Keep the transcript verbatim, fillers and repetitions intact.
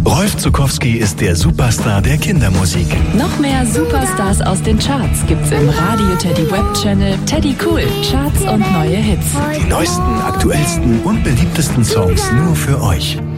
Rolf Zuckowski ist der Superstar der Kindermusik. Noch mehr Superstars aus den Charts gibt's im Radio Teddy Web Channel Teddy Cool. Charts und neue Hits. Die neuesten, aktuellsten und beliebtesten Songs nur für euch.